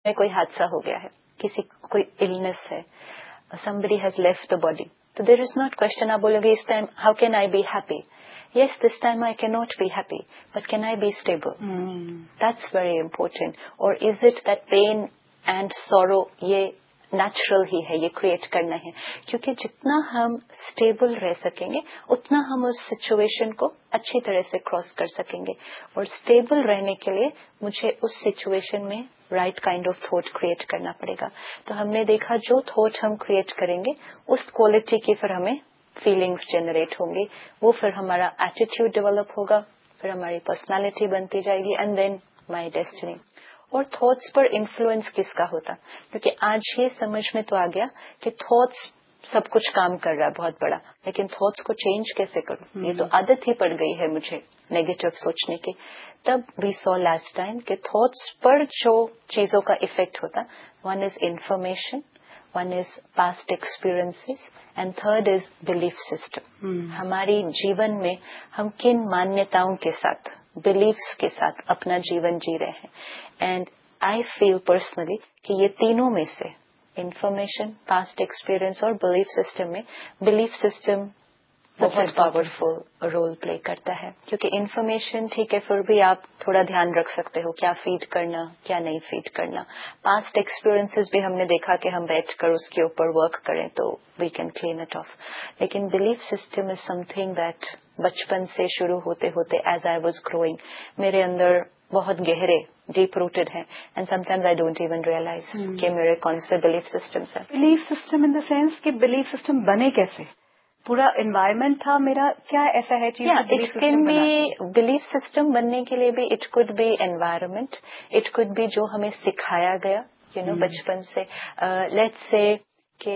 में कोई हादसा हो गया है, किसी कोई इलनेस है, somebody has left the body, तो there is not question. आप बोलोगे इस time how can I be happy? Yes, this time I cannot be happy, but can I be stable? That's very important. Or is it that pain and sorrow ये natural ही है, ये create करना है? क्योंकि जितना हम स्टेबल रह सकेंगे उतना हम उस सिचुएशन को अच्छी तरह से क्रॉस कर सकेंगे. और स्टेबल रहने के लिए मुझे उस सिचुएशन में right kind of thought create करना पड़ेगा. तो हमने देखा जो थॉट हम क्रिएट करेंगे उस क्वालिटी की फिर हमें फीलिंग्स जनरेट होंगी, वो फिर हमारा एटीट्यूड डेवलप होगा, फिर हमारी पर्सनालिटी बनती जाएगी, एंड देन माय डेस्टिनी. और थॉट्स पर इन्फ्लुएंस किसका होता? क्योंकि आज ये समझ में तो आ गया कि थॉट्स सब कुछ काम कर रहा है बहुत बड़ा, लेकिन थॉट्स को चेंज कैसे करूं? ये तो आदत ही पड़ गई है मुझे नेगेटिव सोचने की. तब वी सॉ लास्ट टाइम कि थॉट्स पर जो चीजों का इफेक्ट होता, one is information, one is past experiences, and third is belief system. हमारी जीवन में हम किन मान्यताओं के साथ, बिलीफ्स के साथ अपना जीवन जी रहे हैं. एंड आई फील पर्सनली कि ये तीनों में से इंफॉर्मेशन, पास्ट एक्सपीरियंस और बिलीफ सिस्टम में बिलीफ सिस्टम बहुत पावरफुल रोल प्ले करता है. क्योंकि इन्फॉर्मेशन ठीक है, फिर भी आप थोड़ा ध्यान रख सकते हो क्या फीड करना, क्या नहीं फीड करना. पास्ट एक्सपीरियंसेस भी हमने देखा कि हम बैठकर उसके ऊपर वर्क करें तो we can clean it of. लेकिन belief system is something that बचपन से शुरू होते होते एज आई वाज ग्रोइंग मेरे अंदर बहुत गहरे डीप रूटेड है, and sometimes I don't even realise कि मेरे कौन से बिलीफ सिस्टम्स हैं. Belief system in the sense कि बिलीफ सिस्टम बने कैसे? पूरा एनवायरनमेंट था मेरा, क्या ऐसा है चीज? It can be belief system बनने के लिए भी it could be environment, it could be जो हमें सिखाया गया बचपन से. लेट्स से कि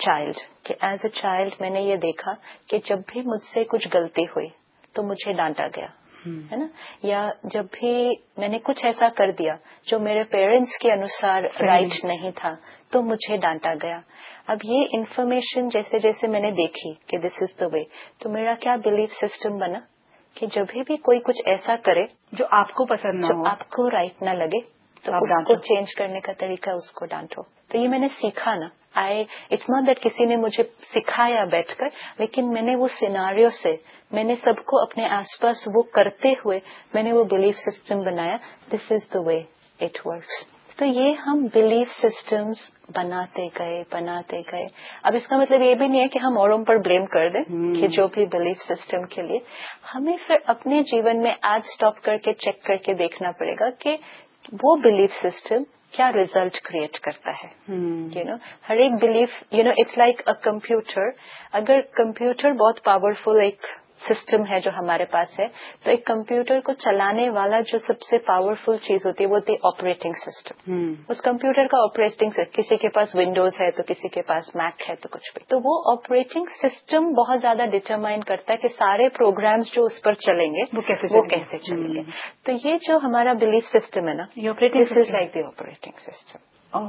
एज अ चाइल्ड मैंने ये देखा कि जब भी मुझसे कुछ गलती हुई तो मुझे डांटा गया, है ना, या जब भी मैंने कुछ ऐसा कर दिया जो मेरे पेरेंट्स के अनुसार राइट नहीं था तो मुझे डांटा गया. अब ये इन्फॉर्मेशन जैसे जैसे मैंने देखी कि दिस इज द वे, तो मेरा क्या बिलीफ सिस्टम बना कि जब भी कोई कुछ ऐसा करे जो आपको पसंद ना हो, जो आपको राइट ना लगे, तो उसको चेंज करने का तरीका उसको डांटो. तो ये मैंने सीखा ना. इट्स नॉट दैट किसी ने मुझे सिखाया बैठकर, लेकिन मैंने वो सिनारियो से, मैंने सबको अपने आसपास वो करते हुए मैंने वो बिलीफ सिस्टम बनाया. This is the way it works. तो ये हम बिलीफ सिस्टम्स बनाते गए. अब इसका मतलब ये भी नहीं है कि हम औरों पर ब्लेम कर दें कि जो भी बिलीफ सिस्टम के लिए, हमें फिर अपने जीवन में आज स्टॉप करके चेक करके देखना पड़ेगा कि वो बिलीफ सिस्टम क्या रिजल्ट क्रिएट करता है. हर एक belief it's like a computer. अगर कंप्यूटर बहुत पावरफुल एक सिस्टम है जो हमारे पास है, तो एक कंप्यूटर को चलाने वाला जो सबसे पावरफुल चीज होती है वो होती है ऑपरेटिंग सिस्टम. उस कंप्यूटर का ऑपरेटिंग सिस्टम, किसी के पास विंडोज है तो किसी के पास मैक है तो कुछ भी, तो वो ऑपरेटिंग सिस्टम बहुत ज्यादा डिटरमाइन करता है कि सारे प्रोग्राम्स जो उस पर चलेंगे वो कैसे चलेंगे. तो ये जो हमारा बिलीफ सिस्टम है ना, this is like the operating system.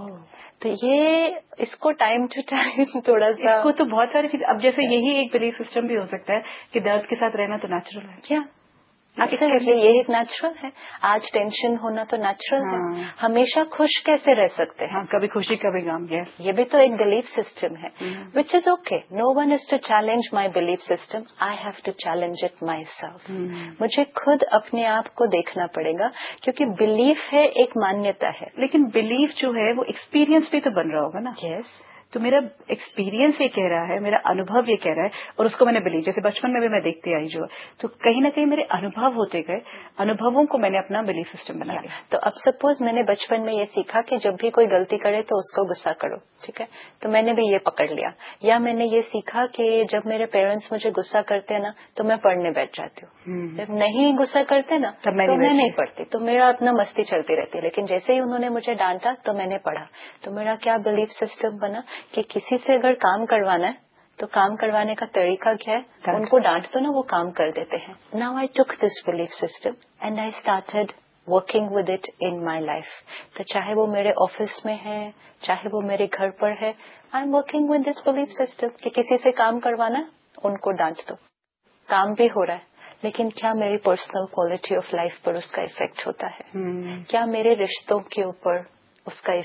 तो ये इसको टाइम टू टाइम थोड़ा सा, इसको तो बहुत सारी चीज. अब जैसे यही एक बिलीफ सिस्टम भी हो सकता है कि दर्द के साथ रहना तो नेचुरल है. क्या एब्सोल्युटली ये एक नेचुरल है. आज टेंशन होना तो नेचुरल है. हमेशा खुश कैसे रह सकते हैं? कभी खुशी कभी गम. ये भी तो एक बिलीफ सिस्टम है, which is okay. No one is to challenge my belief system, I have to challenge it my self. मुझे खुद अपने आप को देखना पड़ेगा, क्योंकि बिलीफ है, एक मान्यता है, लेकिन बिलीफ जो है वो एक्सपीरियंस भी तो बन रहा होगा ना. यस. तो मेरा एक्सपीरियंस ये कह रहा है, मेरा अनुभव ये कह रहा है, और उसको मैंने बिलीव, जैसे बचपन में भी मैं देखती आई जो, तो कहीं ना कहीं मेरे अनुभव होते गए, अनुभवों को मैंने अपना बिलीफ सिस्टम बना लिया. तो अब सपोज मैंने बचपन में ये सीखा कि जब भी कोई गलती करे तो उसको गुस्सा करो, ठीक है, तो मैंने भी ये पकड़ लिया. या मैंने ये सीखा कि जब मेरे पेरेंट्स मुझे गुस्सा करते हैं ना तो मैं पढ़ने बैठ जाती हूँ. जब नहीं गुस्सा करते ना तो मैं नहीं पढ़ती, तो मेरा अपना मस्ती चलती रहती है. लेकिन जैसे ही उन्होंने मुझे डांटा तो मैंने पढ़ा. तो मेरा क्या बिलीफ सिस्टम बना कि किसी से अगर काम करवाना है तो काम करवाने का तरीका क्या है, उनको डांट दो ना, वो काम कर देते हैं. Now I took this belief system and I started working with it in my life. तो चाहे वो मेरे ऑफिस में है, चाहे वो मेरे घर पर है, I am working with this belief system कि किसी से काम करवाना है उनको डांट दो. काम भी हो रहा है, लेकिन क्या मेरी पर्सनल क्वालिटी ऑफ लाइफ पर उसका इफेक्ट होता है? क्या मेरे रिश्तों के ऊपर उसका